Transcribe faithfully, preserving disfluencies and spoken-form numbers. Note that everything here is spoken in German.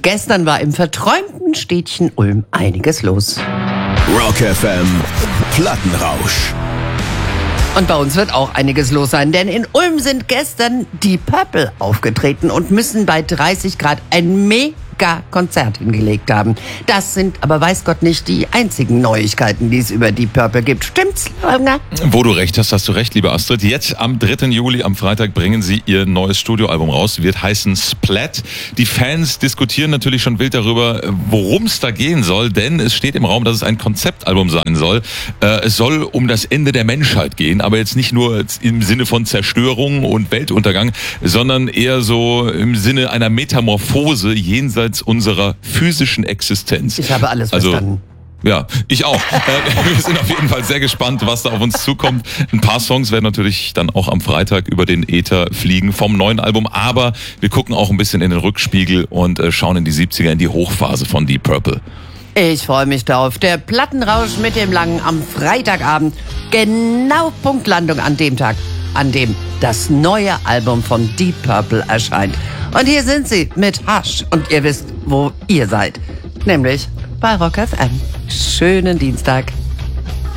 Gestern war im verträumten Städtchen Ulm einiges los. Rock F M Plattenrausch. Und bei uns wird auch einiges los sein, denn in Ulm sind gestern Deep Purple aufgetreten und müssen bei dreißig Grad ein Mega-Konzert hingelegt haben. Das sind aber weiß Gott nicht die einzigen Neuigkeiten, die es über Deep Purple gibt. Stimmt's, Holger? Wo du recht hast, hast du recht, liebe Astrid. Jetzt am dritten Juli, am Freitag, bringen sie ihr neues Studioalbum raus. Wird heißen Splat. Die Fans diskutieren natürlich schon wild darüber, worum es da gehen soll, denn es steht im Raum, dass es ein Konzeptalbum sein soll. Äh, es soll um das Ende der Menschheit gehen, aber jetzt nicht nur im Sinne von Zerstörung und Weltuntergang, sondern eher so im Sinne einer Metamorphose jenseits unserer physischen Existenz. Ich habe alles also, verstanden. Ja, ich auch. äh, wir sind auf jeden Fall sehr gespannt, was da auf uns zukommt. Ein paar Songs werden natürlich dann auch am Freitag über den Äther fliegen vom neuen Album, aber wir gucken auch ein bisschen in den Rückspiegel und äh, schauen in die siebziger, in die Hochphase von Deep Purple. Ich freue mich drauf. Der Plattenrausch mit dem Langen am Freitagabend. Genau Punktlandung an dem Tag, an dem das neue Album von Deep Purple erscheint. Und hier sind sie mit Hush. Und ihr wisst, wo ihr seid. Nämlich bei Rock F M. Schönen Dienstag.